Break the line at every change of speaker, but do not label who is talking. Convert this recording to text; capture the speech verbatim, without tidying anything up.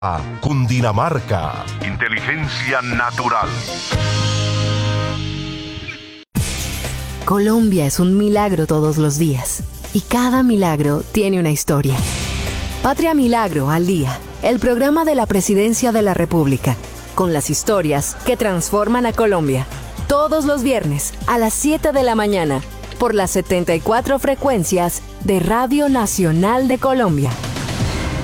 Cundinamarca.
Inteligencia natural.
Colombia es un milagro todos los días. Y cada milagro tiene una historia. Patria Milagro al Día. El programa de la Presidencia de la República. Con las historias que transforman a Colombia. Todos los viernes a las siete de la mañana. Por las setenta y cuatro frecuencias de Radio Nacional de Colombia.